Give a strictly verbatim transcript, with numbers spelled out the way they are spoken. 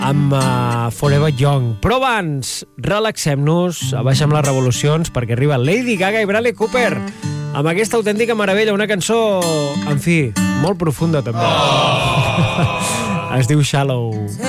amb uh, Forever Young. Però abans, relaxem-nos, abaixem les revolucions, perquè arriba Lady Gaga i Bradley Cooper amb aquesta autèntica meravella, una cançó, en fi, molt profunda també. Oh! Es diu Shallow.